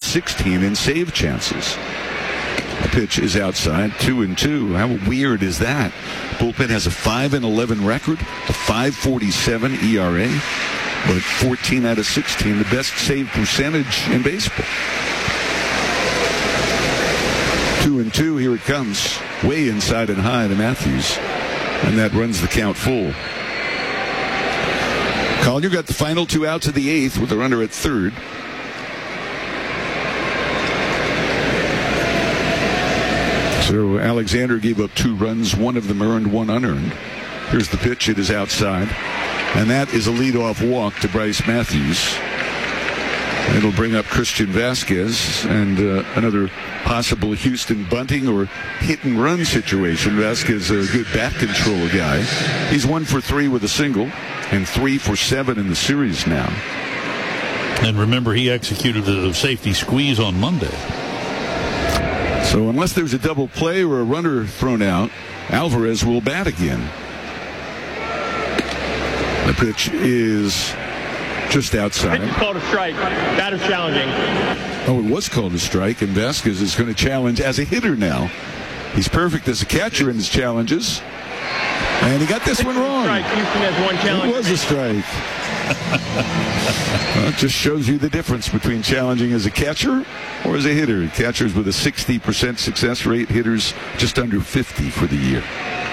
16 in save chances. The pitch is outside, 2-2. How weird is that? Bullpen has a 5-11 record, a 5.47 ERA, but 14 out of 16, the best save percentage in baseball. 2-2, here it comes. Way inside and high to Matthews. And that runs the count full. Collier got the final 2 outs of the 8th with a runner at third. So Alexander gave up 2 runs, 1 of them earned, 1 unearned. Here's the pitch, it is outside. And that is a leadoff walk to Bryce Matthews. It'll bring up Christian Vasquez and another possible Houston bunting or hit and run situation. Vasquez is a good bat control guy. He's 1 for 3 with a single and 3 for 7 in the series now. And remember, he executed a safety squeeze on Monday. So unless there's a double play or a runner thrown out, Alvarez will bat again. The pitch is just outside. Pitch is called a strike. Batter's challenging. Oh, it was called a strike, and Vasquez is going to challenge as a hitter now. He's perfect as a catcher in his challenges. And he got this one wrong. Strike. Houston has 1 challenge. It was a strike. Well, it just shows you the difference between challenging as a catcher or as a hitter. Catchers with a 60% success rate, hitters just under 50 for the year.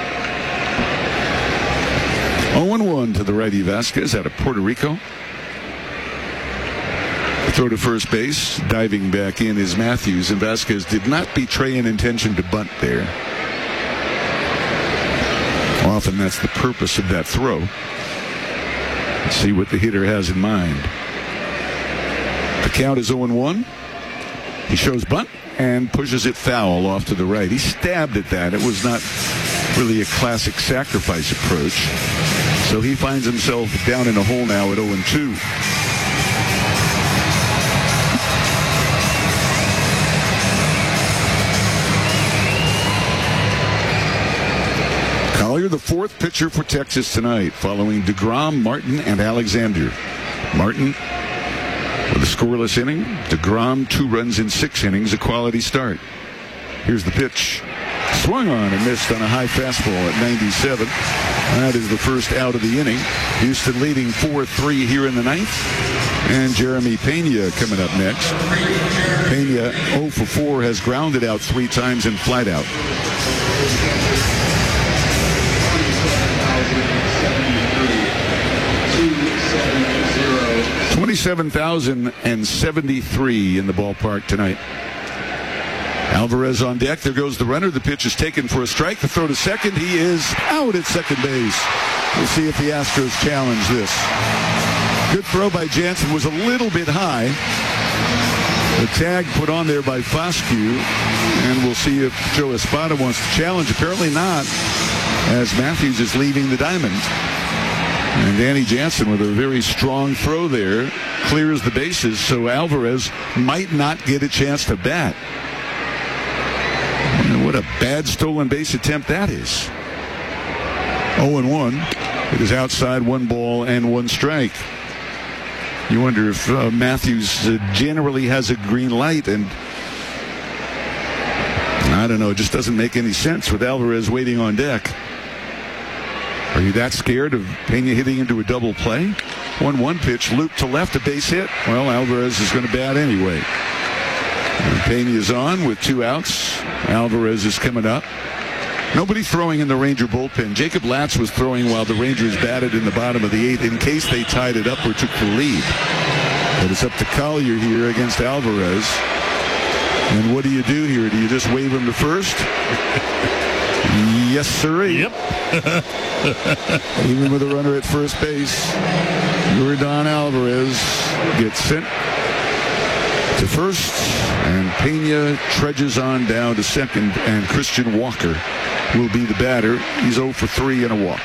0-1 to the righty Vasquez out of Puerto Rico. Throw to first base, diving back in is Matthews, and Vasquez did not betray an intention to bunt there. Often that's the purpose of that throw. Let's see what the hitter has in mind. The count is 0-1. He shows bunt and pushes it foul off to the right. He stabbed at that. It was not really a classic sacrifice approach. So he finds himself down in a hole now at 0-2. Collier, the 4th pitcher for Texas tonight, following DeGrom, Martin, and Alexander. Martin with a scoreless inning. DeGrom 2 runs in 6 innings, a quality start. Here's the pitch. Swung on and missed on a high fastball at 97. That is the first out of the inning. Houston leading 4-3 here in the 9th. And Jeremy Pena coming up next. Pena 0 for 4 has grounded out 3 times and flied out. 27,073 in the ballpark tonight. Alvarez on deck. There goes the runner. The pitch is taken for a strike. The throw to second. He is out at second base. We'll see if the Astros challenge this. Good throw by Jansen. Was a little bit high. The tag put on there by Foscue. And we'll see if Joe Espada wants to challenge. Apparently not, as Matthews is leaving the diamond. And Danny Jansen with a very strong throw there clears the bases, so Alvarez might not get a chance to bat. And what a bad stolen base attempt that is. 0-1. It is outside, 1 ball and 1 strike. You wonder if Matthews generally has a green light, and I don't know, it just doesn't make any sense with Alvarez waiting on deck. Are you that scared of Pena hitting into a double play? 1-1 pitch, loop to left, a base hit. Well, Alvarez is going to bat anyway. And Pena is on with 2 outs. Alvarez is coming up. Nobody throwing in the Ranger bullpen. Jacob Latz was throwing while the Rangers batted in the bottom of the 8th in case they tied it up or took the lead. But it's up to Collier here against Alvarez. And what do you do here? Do you just wave him to first? Yes, sirree. Yep. Even with a runner at first base, Yordan Alvarez gets sent to first, and Pena trudges on down to second, and Christian Walker will be the batter. He's 0 for 3 and a walk.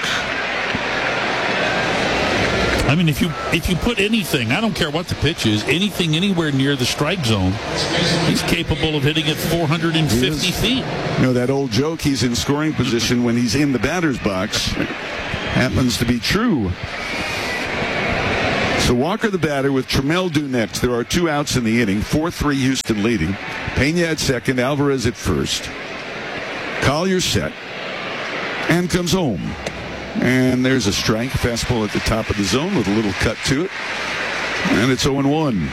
I mean, if you put anything, I don't care what the pitch is, anything anywhere near the strike zone, he's capable of hitting it 450 feet. You know, that old joke, he's in scoring position when he's in the batter's box, happens to be true. So Walker the batter with Trammell due next. There are 2 outs in the inning. 4-3 Houston leading. Pena at second. Alvarez at first. Collier set. And comes home. And there's a strike. Fastball at the top of the zone with a little cut to it. And it's 0-1.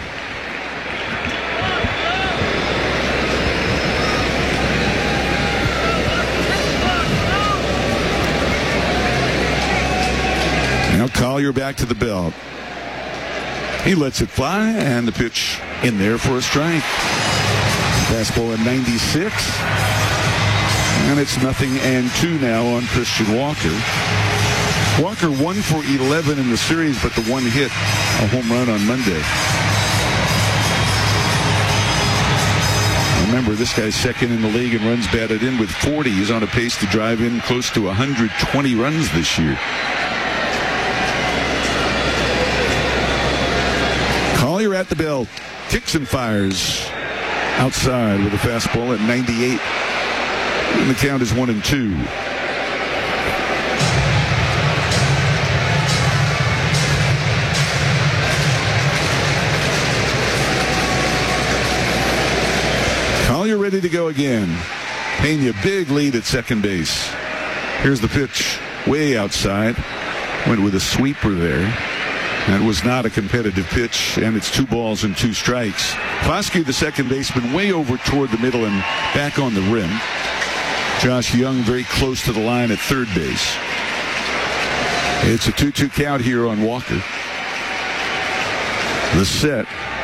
Now Collier back to the belt. He lets it fly, and the pitch in there for a strike. Fastball at 96. And it's 0-2 now on Christian Walker. Walker 1 for 11 in the series, but the one hit, a home run on Monday. Remember, this guy's second in the league in runs batted in with 40. He's on a pace to drive in close to 120 runs this year. Collier at the belt, kicks and fires outside with a fastball at 98. And the count is 1-2. Collier ready to go again. Pena, big lead at second base. Here's the pitch, way outside. Went with a sweeper there. That was not a competitive pitch, and it's 2 balls and 2 strikes. Foscue, the second baseman, way over toward the middle and back on the rim. Josh Young very close to the line at third base. It's a 2-2 count here on Walker. The set.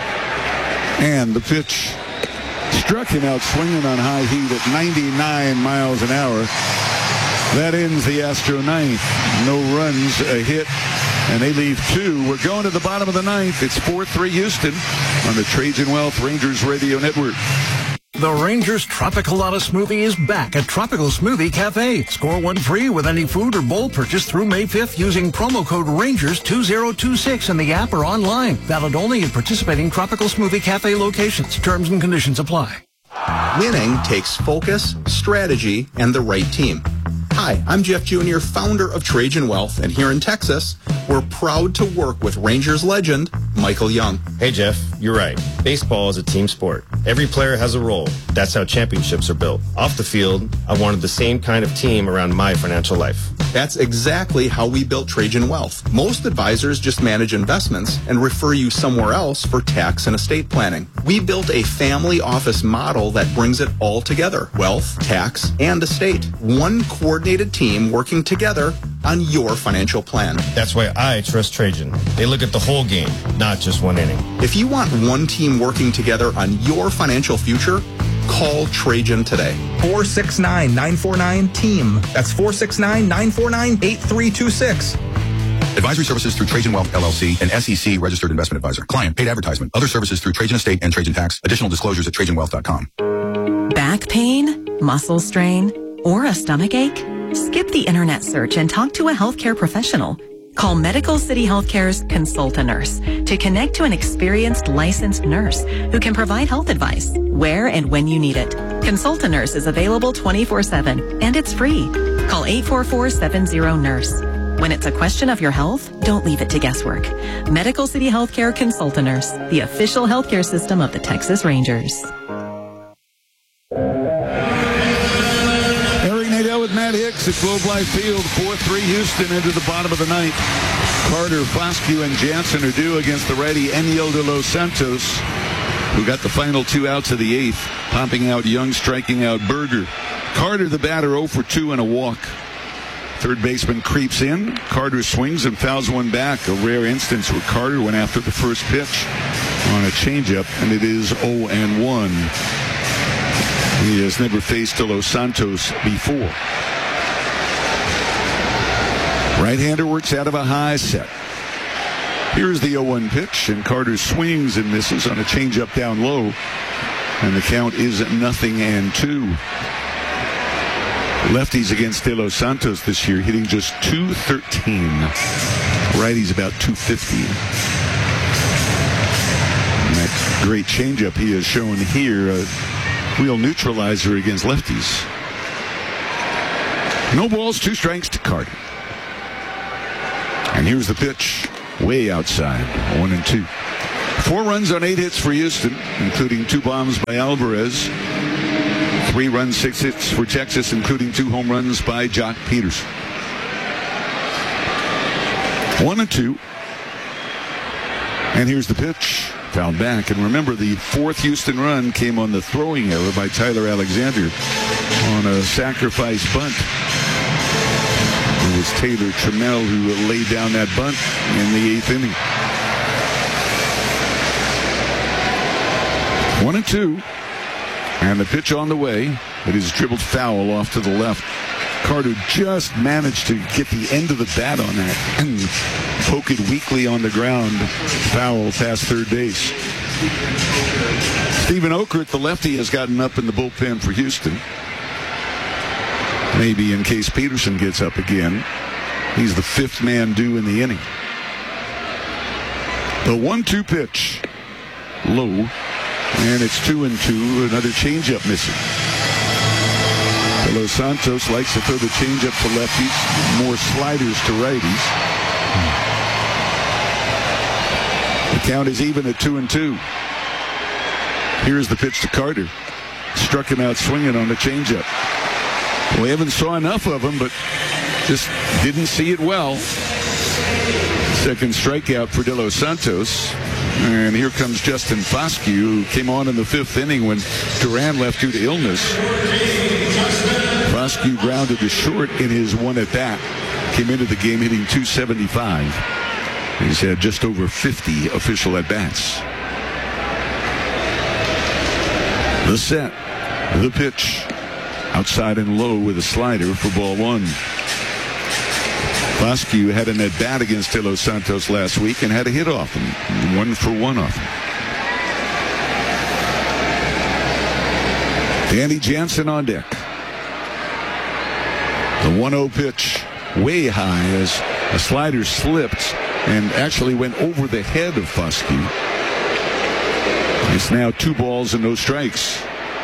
And the pitch. Struck him out swinging on high heat at 99 miles an hour. That ends the Astro ninth. No runs, a hit, and they leave 2. We're going to the bottom of the ninth. It's 4-3 Houston on the Trajan Wealth Rangers Radio Network. The Rangers Tropicalata Smoothie is back at Tropical Smoothie Cafe. Score 1 free with any food or bowl purchase through May 5th using promo code RANGERS2026 in the app or online. Valid only in participating Tropical Smoothie Cafe locations. Terms and conditions apply. Winning takes focus, strategy, and the right team. Hi, I'm Jeff Jr., founder of Trajan Wealth, and here in Texas, we're proud to work with Rangers legend, Michael Young. Hey, Jeff, you're right. Baseball is a team sport. Every player has a role. That's how championships are built. Off the field, I wanted the same kind of team around my financial life. That's exactly how we built Trajan Wealth. Most advisors just manage investments and refer you somewhere else for tax and estate planning. We built a family office model that brings it all together. Wealth, tax, and estate. One coordinated team working together on your financial plan. That's why I trust Trajan. They look at the whole game, not just one inning. If you want one team working together on your financial future, call Trajan today. 469-949-TEAM. That's 469-949-8326. Advisory services through Trajan Wealth, LLC, an SEC registered investment advisor. Client paid advertisement. Other services through Trajan Estate and Trajan Tax. Additional disclosures at TrajanWealth.com. Back pain, muscle strain, or a stomach ache? Skip the internet search and talk to a healthcare professional. Call Medical City Healthcare's Consult-A-Nurse to connect to an experienced licensed nurse who can provide health advice where and when you need it. Consult-A-Nurse is available 24/7 and it's free. Call 844-70-NURSE. When it's a question of your health, don't leave it to guesswork. Medical City Healthcare Consult-A-Nurse, the official healthcare system of the Texas Rangers. With Matt Hicks at Globe Life Field, 4-3 Houston into the bottom of the ninth. Carter, Foscue, and Jansen are due against the righty Enyel de Los Santos, who got the final 2 outs of the 8th, popping out Young, striking out Berger. Carter, the batter, 0 for 2 and a walk. Third baseman creeps in. Carter swings and fouls one back. A rare instance where Carter went after the first pitch on a changeup, and it is 0-1. He has never faced De Los Santos before. Right-hander works out of a high set. Here's the 0-1 pitch, and Carter swings and misses on a changeup down low. And the count is 0-2. Lefties against De Los Santos this year, hitting just .213. Righties about .250. And that great changeup he has shown here, a real neutralizer against lefties. No balls, 2 strikes to Carter. And here's the pitch. way outside, 1-2. 4 runs on 8 hits for Houston, including 2 bombs by Alvarez. 3 runs, 6 hits for Texas, including 2 home runs by Jock Peters. 1-2. And here's the pitch. Fouled back. And remember, the 4th Houston run came on the throwing error by Tyler Alexander on a sacrifice bunt. It was Taylor Trammell who laid down that bunt in the 8th inning. 1-2. And the pitch on the way. It is dribbled foul off to the left. Carter just managed to get the end of the bat on that and poke it weakly on the ground. Foul past third base. Steven Okert, the lefty, has gotten up in the bullpen for Houston. Maybe in case Peterson gets up again. He's the 5th man due in the inning. The 1-2 pitch. Low. And it's 2-2. Another changeup missing. Los Santos likes to throw the changeup to lefties, more sliders to righties. The count is even at 2-2. Here's the pitch to Carter. Struck him out swinging on the changeup. We haven't saw enough of him, but just didn't see it well. Second strikeout for De Los Santos. And here comes Justin Foscue, who came on in the 5th inning when Duran left due to illness. Foscue grounded to short in his one at bat. Came into the game hitting .275. He's had just over 50 official at bats. The set, the pitch, outside and low with a slider for ball 1. Foscue had an at bat against De Los Santos last week and had a hit off him, 1-for-1 off him. Danny Jansen on deck. The 1-0 pitch, way high as a slider slipped and actually went over the head of Foscue. It's now 2 balls and no strikes.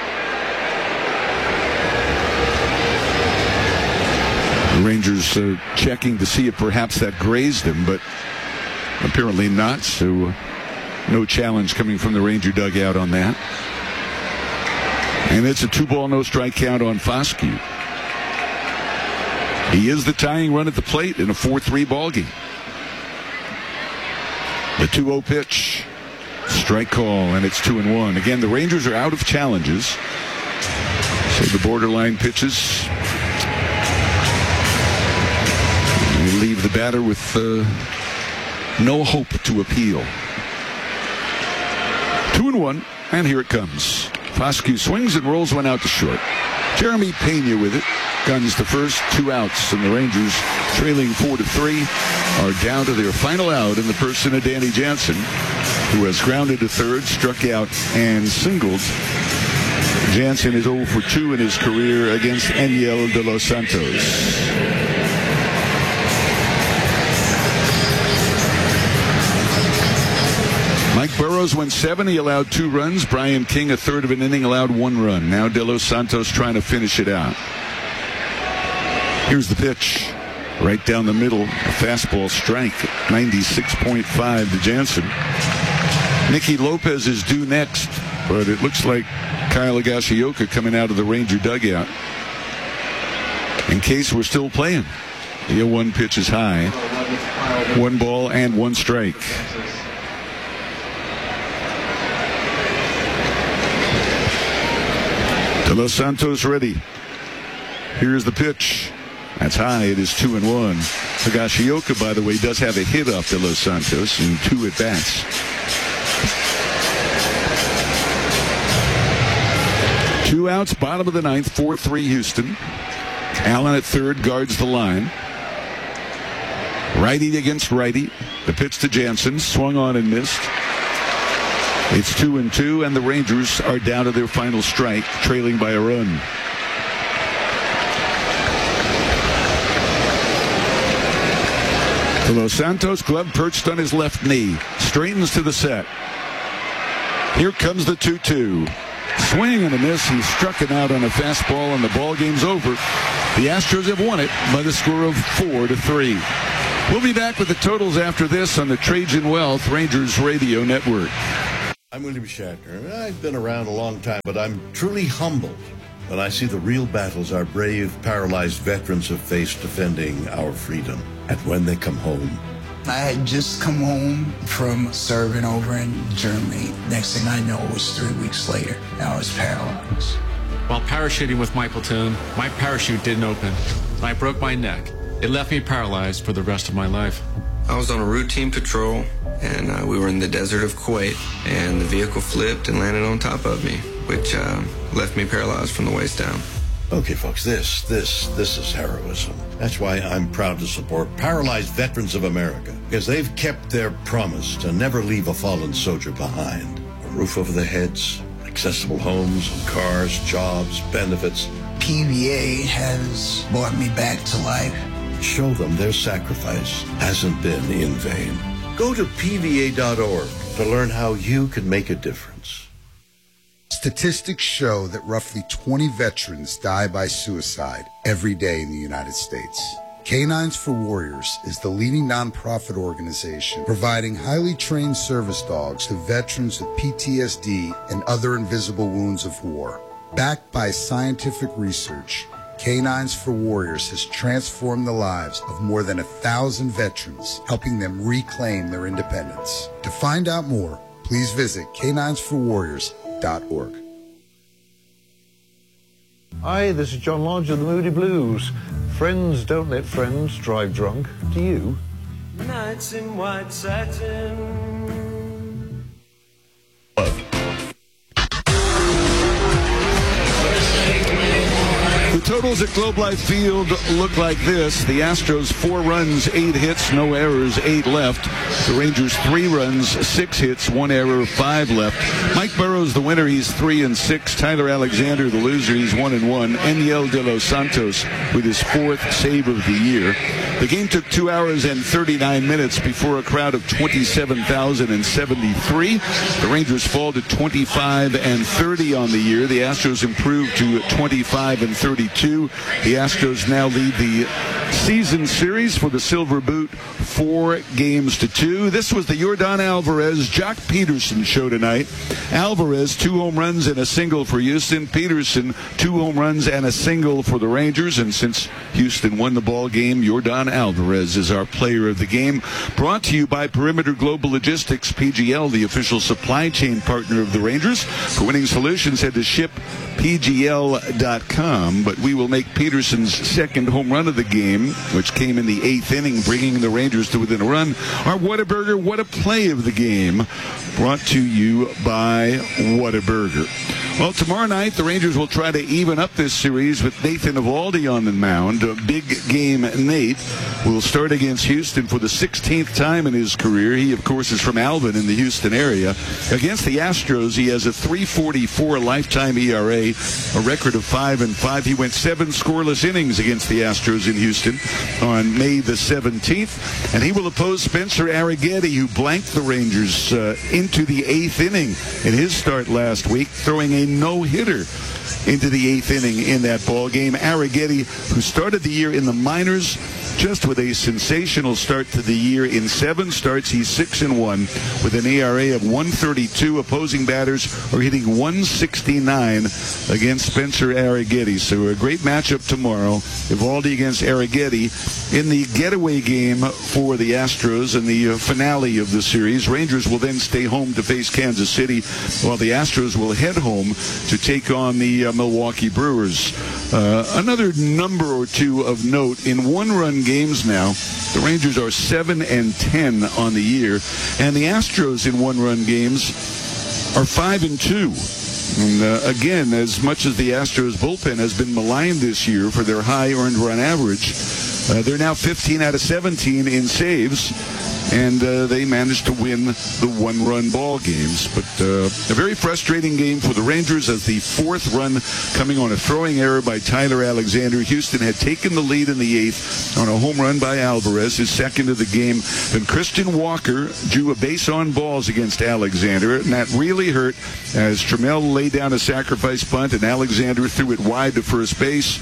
The Rangers checking to see if perhaps that grazed him, but apparently not, so no challenge coming from the Ranger dugout on that. And it's a 2-ball, no strike count on Foscue. He is the tying run at the plate in a 4-3 ball game. The 2-0 pitch, strike call, and it's 2-1. Again, the Rangers are out of challenges, so the borderline pitches leave the batter with no hope to appeal. 2-1, and here it comes. Foscue swings and rolls one out to short. Jeremy Pena with it. Guns to first, 2 outs, and the Rangers, trailing 4-3, are down to their final out in the person of Danny Jansen, who has grounded to third, struck out, and singled. Jansen is 0-for-2 in his career against Enyel De Los Santos. Mike Burrows went 7. He allowed 2 runs. Brian King, a third of an inning, allowed 1 run. Now De Los Santos trying to finish it out. Here's the pitch. Right down the middle. A fastball strike. 96.5 to Jansen. Nicky Lopez is due next, but it looks like Kyle Higashioka coming out of the Ranger dugout. In case we're still playing. The 0-1 pitch is high. 1 ball and 1 strike. De Los Santos ready. Here's the pitch. That's high. It is 2-1. Higashioka, by the way, does have a hit off De Los Santos and 2 at bats. 2 outs, bottom of the 9th, 4-3 Houston. Allen at third guards the line. Righty against righty. The pitch to Jansen, swung on and missed. It's 2-2, and the Rangers are down to their final strike, trailing by a run. De Los Santos, glove perched on his left knee, straightens to the set. Here comes the 2-2. Swing and a miss. He struck him out on a fastball, and the ball game's over. The Astros have won it by the score of 4-3. We'll be back with the totals after this on the Trajan Wealth Rangers Radio Network. I'm William Shatner. I've been around a long time, but I'm truly humbled when I see the real battles our brave, paralyzed veterans have faced defending our freedom. And when they come home, I had just come home from serving over in Germany. Next thing I know, it was 3 weeks later. I was paralyzed. While parachuting with my platoon, my parachute didn't open. I broke my neck. It left me paralyzed for the rest of my life. I was on a routine patrol, and we were in the desert of Kuwait, and the vehicle flipped and landed on top of me, which left me paralyzed from the waist down. Okay, folks, this is heroism. That's why I'm proud to support Paralyzed Veterans of America, because they've kept their promise to never leave a fallen soldier behind. A roof over their heads, accessible homes and cars, jobs, benefits. PVA has brought me back to life. Show them their sacrifice hasn't been in vain. Go to PVA.org to learn how you can make a difference. Statistics show that roughly 20 veterans die by suicide every day in the United States. Canines for Warriors is the leading nonprofit organization providing highly trained service dogs to veterans with PTSD and other invisible wounds of war. Backed by scientific research, Canines for Warriors has transformed the lives of more than 1,000 veterans, helping them reclaim their independence. To find out more, please visit caninesforwarriors.org. Hi, this is John Lodge of the Moody Blues. Friends don't let friends drive drunk. Do you? Nights in white satin. The totals at Globe Life Field look like this. The Astros 4 runs, 8 hits, no errors, 8 left. The Rangers 3 runs, 6 hits, 1 error, 5 left. Mike Burrows the winner, he's 3-6. Tyler Alexander the loser, he's 1-1. Eniel De Los Santos with his 4th save of the year. The game took 2 hours and 39 minutes before a crowd of 27,073. The Rangers fall to 25-30 on the year. The Astros improved to 25-32. The Astros now lead the season series for the Silver Boot 4-2. This was the Yordan Alvarez, Jock Peterson show tonight. Alvarez, 2 home runs and a single for Houston. Peterson, 2 home runs and a single for the Rangers. And since Houston won the ball game, Yordan Alvarez is our player of the game. Brought to you by Perimeter Global Logistics, PGL, the official supply chain partner of the Rangers. For winning solutions, head to shippgl.com. But we will make Peterson's second home run of the game, which came in the 8th inning, bringing the Rangers to within a run. Our Whataburger What a Play of the game, brought to you by Whataburger. Well, tomorrow night, the Rangers will try to even up this series with Nathan Eovaldi on the mound. Big game Nate will start against Houston for the 16th time in his career. He, of course, is from Alvin in the Houston area. Against the Astros, he has a 3.44 lifetime ERA, a record of 5-5. He went 7 scoreless innings against the Astros in Houston on May the 17th. And he will oppose Spencer Arrighetti, who blanked the Rangers into the 8th inning in his start last week, throwing a no-hitter into the 8th inning in that ball game. Arrighetti, who started the year in the minors, just with a sensational start to the year. In 7 starts, he's 6-1 with an ERA of 1.32. Opposing batters are hitting 1.69 against Spencer Arrighetti. So a great matchup tomorrow. Eovaldi against Arrighetti in the getaway game for the Astros in the finale of the series. Rangers will then stay home to face Kansas City, while the Astros will head home to take on the Milwaukee Brewers. Another number or two of note: in 1-run games now, the Rangers are 7-10 on the year, and the Astros in 1-run games are 5-2. And, again, as much as the Astros bullpen has been maligned this year for their high earned run average, they're now 15 out of 17 in saves, and they managed to win the 1-run ball games. But a very frustrating game for the Rangers as the 4th run coming on a throwing error by Tyler Alexander. Houston had taken the lead in the 8th on a home run by Alvarez, his second of the game. Then Christian Walker drew a base on balls against Alexander, and that really hurt as Trammell laid down a sacrifice bunt and Alexander threw it wide to first base.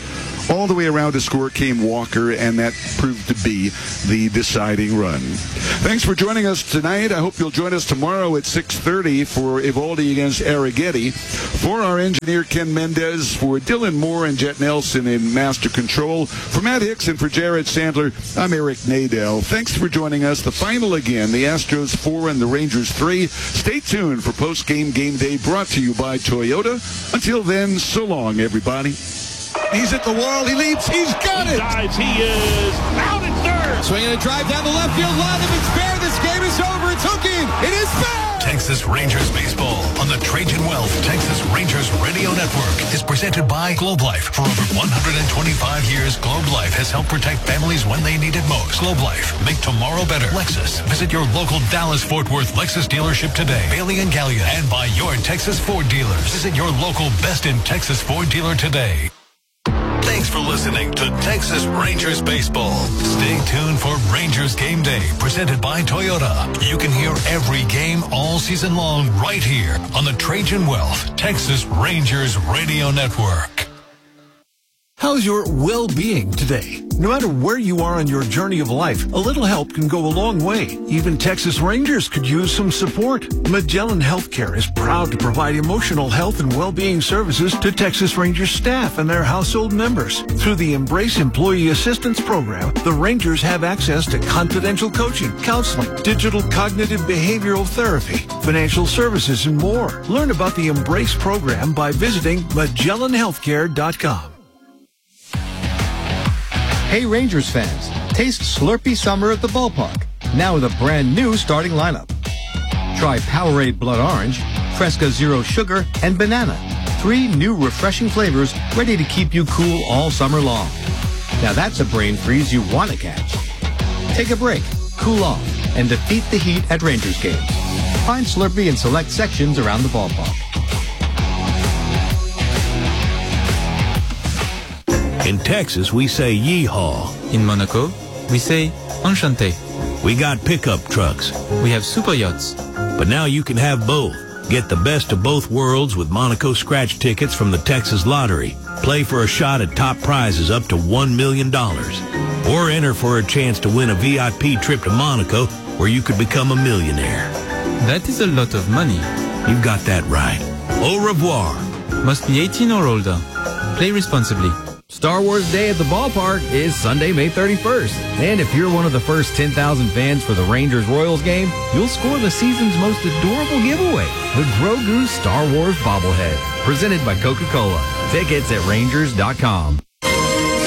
All the way around to score came Walker, and that proved to be the deciding run. Thanks for joining us tonight. I hope you'll join us tomorrow at 6:30 for Evaldi against Arrighetti. For our engineer, Ken Mendez, for Dylan Moore and Jet Nelson in Master Control, for Matt Hicks and for Jared Sandler, I'm Eric Nadel. Thanks for joining us. The final again, the Astros 4 and the Rangers 3. Stay tuned for post-game game day brought to you by Toyota. Until then, so long, everybody. He's at the wall. He leaps. He's got it. Dives. He is out at third. Swinging a drive down the left field line. If it's fair, this game is over. It's hooking. It is fair. Texas Rangers baseball on the Trajan Wealth Texas Rangers Radio Network is presented by Globe Life. For over 125 years, Globe Life has helped protect families when they need it most. Globe Life, make tomorrow better. Lexus, visit your local Dallas-Fort Worth Lexus dealership today. Bailey and Gallia, and by your Texas Ford dealers. Visit your local Best in Texas Ford dealer today. Thanks for listening to Texas Rangers Baseball. Stay tuned for Rangers Game Day, presented by Toyota. You can hear every game all season long right here on the Trajan Wealth Texas Rangers Radio Network. How's your well-being today? No matter where you are on your journey of life, a little help can go a long way. Even Texas Rangers could use some support. Magellan Healthcare is proud to provide emotional health and well-being services to Texas Rangers staff and their household members. Through the Embrace Employee Assistance Program, the Rangers have access to confidential coaching, counseling, digital cognitive behavioral therapy, financial services, and more. Learn about the Embrace program by visiting MagellanHealthcare.com. Hey Rangers fans, taste Slurpee Summer at the ballpark, now with a brand new starting lineup. Try Powerade Blood Orange, Fresca Zero Sugar, and Banana. 3 new refreshing flavors ready to keep you cool all summer long. Now that's a brain freeze you want to catch. Take a break, cool off, and defeat the heat at Rangers games. Find Slurpee in select sections around the ballpark. In Texas, we say yeehaw. In Monaco, we say enchanté. We got pickup trucks. We have super yachts. But now you can have both. Get the best of both worlds with Monaco scratch tickets from the Texas Lottery. Play for a shot at top prizes up to $1 million. Or enter for a chance to win a VIP trip to Monaco where you could become a millionaire. That is a lot of money. You got that right. Au revoir. Must be 18 or older. Play responsibly. Star Wars Day at the ballpark is Sunday, May 31st. And if you're one of the first 10,000 fans for the Rangers-Royals game, you'll score the season's most adorable giveaway, the Grogu Star Wars bobblehead, presented by Coca-Cola. Tickets at Rangers.com.